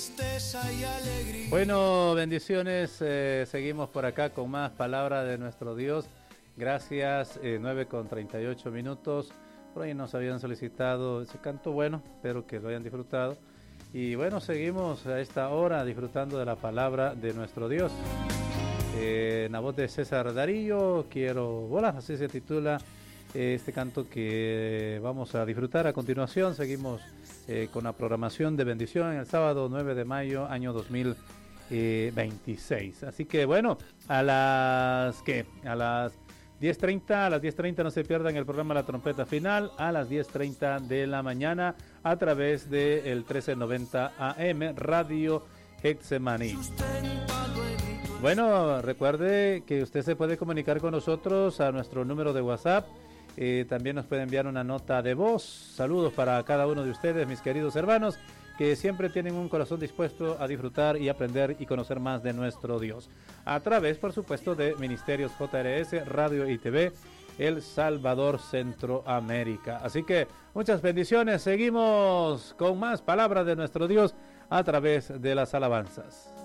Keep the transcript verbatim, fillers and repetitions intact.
Bueno, bendiciones, eh, seguimos por acá con más palabra de nuestro Dios. Gracias, eh, nueve con treinta y ocho minutos. Por ahí nos habían solicitado ese canto, bueno, espero que lo hayan disfrutado. Y bueno, seguimos a esta hora disfrutando de la palabra de nuestro Dios. Eh, en la voz de César Darillo, Quiero volar, así se titula eh, este canto que vamos a disfrutar a continuación. Seguimos eh, con la programación de bendición el sábado nueve de mayo, año dos mil veintiséis. Así que bueno, a las ¿qué? A las diez treinta, a las diez treinta no se pierdan el programa La Trompeta Final, a las diez treinta de la mañana a través del trece noventa A M Radio Getsemaní. Bueno, recuerde que usted se puede comunicar con nosotros a nuestro número de WhatsApp. Eh, también nos puede enviar una nota de voz. Saludos para cada uno de ustedes, mis queridos hermanos, que siempre tienen un corazón dispuesto a disfrutar y aprender y conocer más de nuestro Dios. A través, por supuesto, de Ministerios J R S, Radio y T V, El Salvador, Centroamérica. Así que muchas bendiciones. Seguimos con más palabras de nuestro Dios a través de las alabanzas.